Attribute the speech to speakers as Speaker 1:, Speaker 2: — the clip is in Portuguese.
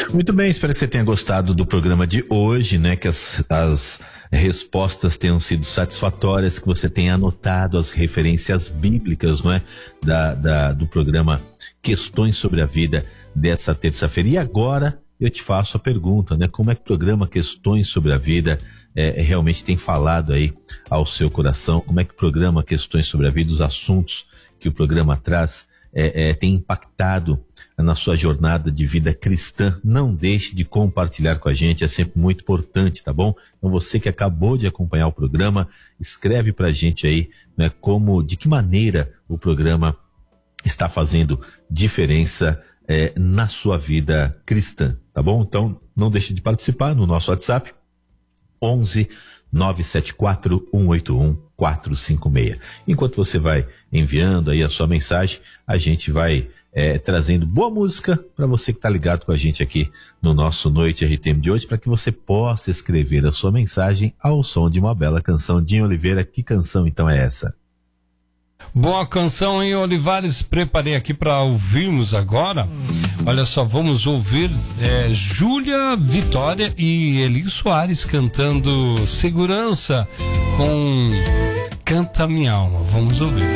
Speaker 1: Muito bem, espero que você tenha gostado do programa de hoje, né? Que as respostas tenham sido satisfatórias, que você tenha anotado as referências bíblicas, não é? Do programa Questões sobre a Vida dessa terça-feira. E agora eu te faço a pergunta, né? Como é que o programa Questões sobre a Vida realmente tem falado aí ao seu coração? Como é que o programa Questões sobre a Vida, os assuntos que o programa traz, tem impactado na sua jornada de vida cristã? Não deixe de compartilhar com a gente, é sempre muito importante, tá bom? Então você que acabou de acompanhar o programa, escreve pra gente aí, né, de que maneira o programa está fazendo diferença na sua vida cristã, tá bom? Então não deixe de participar no nosso WhatsApp 11 974 181 456. Enquanto você vai enviando aí a sua mensagem, a gente vai trazendo boa música para você que está ligado com a gente aqui no nosso Noite RTM de hoje, para que você possa escrever a sua mensagem ao som de uma bela canção. Dinho Oliveira, que canção então é essa?
Speaker 2: Boa canção, hein, Olivares? Preparei aqui para ouvirmos agora. Olha só, vamos ouvir Júlia Vitória e Eli Soares cantando Segurança com Canta Minha Alma. Vamos ouvir.